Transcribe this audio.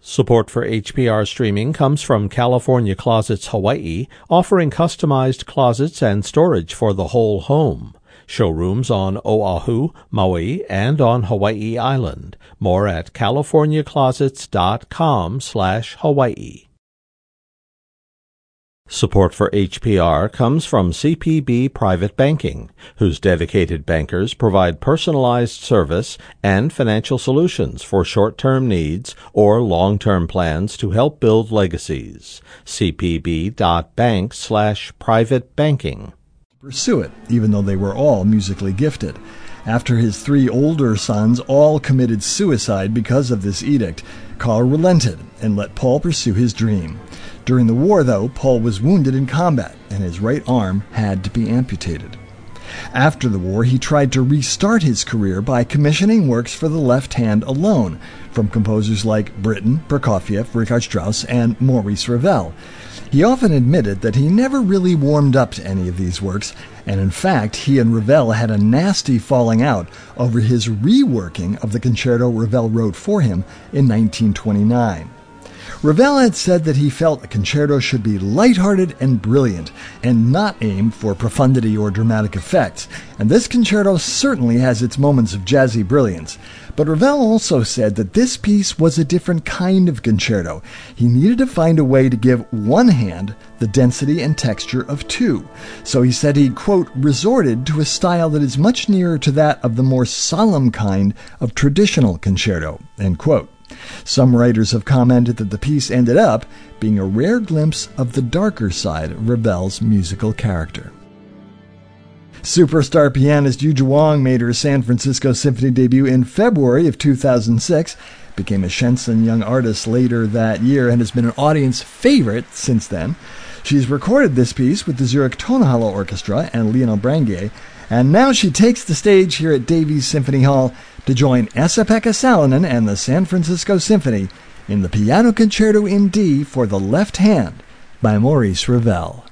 Support for HPR streaming comes from California Closets Hawaii, offering customized closets and storage for the whole home. Showrooms on Oahu, Maui, and on Hawaii Island. More at californiaclosets.com/Hawaii. Support for HPR comes from CPB Private Banking, whose dedicated bankers provide personalized service and financial solutions for short-term needs or long-term plans to help build legacies. cpb.bank/private banking. Pursue it, even though they were all musically gifted. After his 3 older sons all committed suicide because of this edict, Carl relented and let Paul pursue his dream. During the war, though, Paul was wounded in combat, and his right arm had to be amputated. After the war, he tried to restart his career by commissioning works for the left hand alone, from composers like Britten, Prokofiev, Richard Strauss, and Maurice Ravel. He often admitted that he never really warmed up to any of these works, and in fact, he and Ravel had a nasty falling out over his reworking of the concerto Ravel wrote for him in 1929. Ravel had said that he felt a concerto should be lighthearted and brilliant, and not aim for profundity or dramatic effects, and this concerto certainly has its moments of jazzy brilliance. But Ravel also said that this piece was a different kind of concerto. He needed to find a way to give one hand the density and texture of 2. So he said he, quote, resorted to a style that is much nearer to that of the more solemn kind of traditional concerto, end quote. Some writers have commented that the piece ended up being a rare glimpse of the darker side of Ravel's musical character. Superstar pianist Yu Zhuang made her San Francisco Symphony debut in February of 2006, became a Shenzhen Young Artist later that year, and has been an audience favorite since then. She's recorded this piece with the Zurich Tonhalle Orchestra and Lionel Branguet, and now she takes the stage here at Davies Symphony Hall to join Esa-Pekka Salonen and the San Francisco Symphony in the Piano Concerto in D for the Left Hand by Maurice Ravel.